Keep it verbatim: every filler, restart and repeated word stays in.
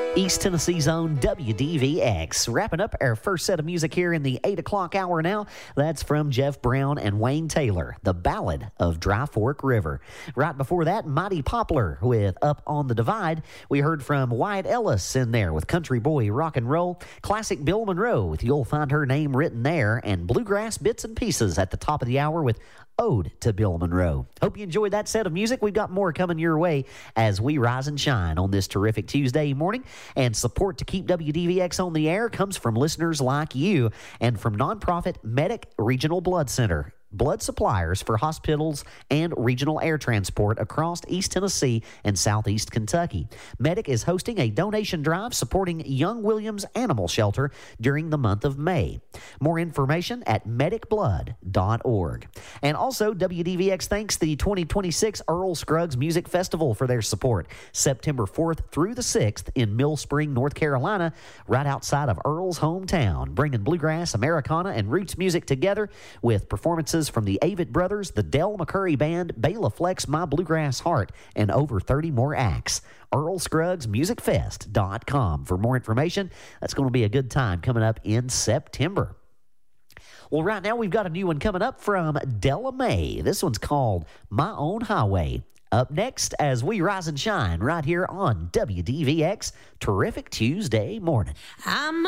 East Tennessee's own W D V X. Wrapping up our first set of music here in the eight o'clock hour now. That's from Jeff Brown and Wayne Taylor, The Ballad of Dry Fork River. Right before that, Mighty Poplar with Up on the Divide. We heard from Wyatt Ellis in there with Country Boy Rock and Roll. Classic Bill Monroe with You'll Find Her Name Written There. And Bluegrass Bits and Pieces at the top of the hour with Ode to Bill Monroe. Hope you enjoyed that set of music. We've got more coming your way as we rise and shine on this terrific Tuesday morning. And support to keep W D V X on the air comes from listeners like you and from nonprofit Medic Regional Blood Center. Blood suppliers for hospitals and regional air transport across East Tennessee and Southeast Kentucky. Medic is hosting a donation drive supporting Young Williams Animal Shelter during the month of May. More information at medic blood dot org. And also, W D V X thanks the twenty twenty-six Earl Scruggs Music Festival for their support. September fourth through the sixth in Mill Spring, North Carolina, right outside of Earl's hometown, bringing bluegrass, Americana, and roots music together with performances from the Avett Brothers, the Del McCurry Band, Bela Fleck's My Bluegrass Heart, and over thirty more acts. Earl Scruggs Music Fest dot com for more information. That's going to be a good time coming up in September. Well, right now we've got a new one coming up from Della Mae. This one's called My Own Highway. Up next as we rise and shine right here on W D V X. Terrific Tuesday morning. I'm